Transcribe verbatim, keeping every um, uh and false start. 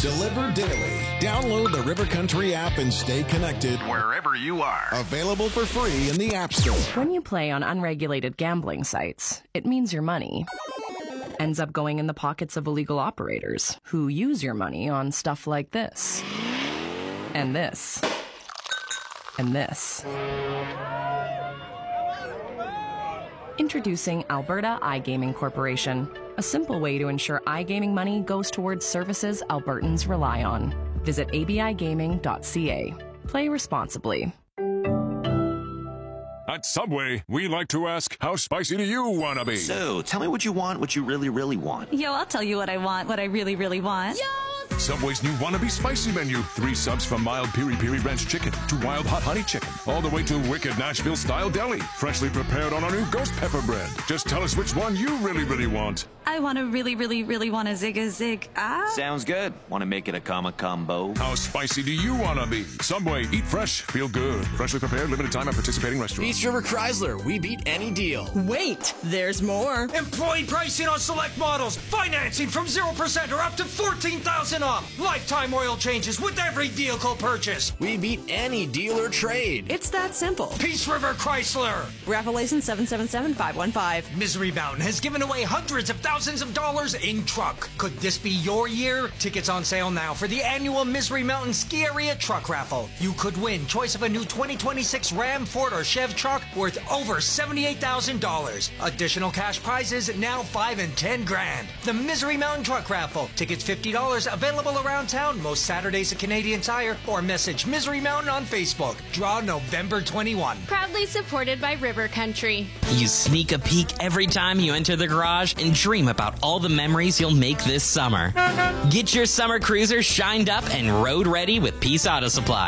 Delivered daily. Download the River Country app and stay connected wherever you are. Available for free in the App Store. When you play on unregulated gambling sites, it means your money ends up going in the pockets of illegal operators who use your money on stuff like this. And this. And this. Introducing Alberta iGaming Corporation, a simple way to ensure iGaming money goes towards services Albertans rely on. Visit a b i gaming dot c a. Play responsibly. At Subway, we like to ask, how spicy do you want to be? So, tell me what you want, what you really, really want. Yo, I'll tell you what I want, what I really, really want. Yo! Subway's new Wannabe Spicy menu. Three subs from mild piri piri ranch chicken to wild hot honey chicken, all the way to wicked Nashville-style deli, freshly prepared on our new ghost pepper bread. Just tell us which one you really, really want. I want to really, really, really want a zig a zig. Ah. Sounds good. Want to make it a comma combo? How spicy do you want to be? Subway, eat fresh, feel good. Freshly prepared, limited time at participating restaurants. East River Chrysler, we beat any deal. Wait, there's more. Employee pricing on select models. Financing from zero percent or up to fourteen thousand dollars off. Lifetime oil changes with every vehicle purchase. We beat any deal or trade. It's that simple. Peace River Chrysler. Raffle license seven seven seven five one five. Misery Mountain has given away hundreds of thousands of dollars in truck. Could this be your year? Tickets on sale now for the annual Misery Mountain Ski Area Truck Raffle. You could win choice of a new twenty twenty-six Ram, Ford, or Chev truck worth over seventy-eight thousand dollars. Additional cash prizes now five and ten grand. The Misery Mountain Truck Raffle. Tickets fifty dollars, available around town most Saturdays at Canadian Tire, or message Misery Mountain on Facebook. Draw November twenty-first. Proudly supported by River Country. You sneak a peek every time you enter the garage and dream about all the memories you'll make this summer. Get your summer cruiser shined up and road ready with Peace Auto Supply.